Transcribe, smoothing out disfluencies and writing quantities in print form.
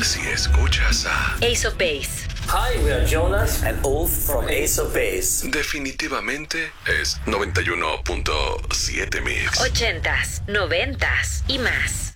si escuchas a Ace of Base. Hi, we are Jonas and Ulf from Ace of Base. definitivamente es 91.7 Mix. 80s, 90s y más.